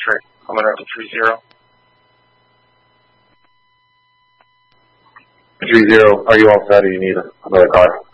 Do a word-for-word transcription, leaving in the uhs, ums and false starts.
three. Coming up to three zero. Three zero. Are you all set? Or you need another car?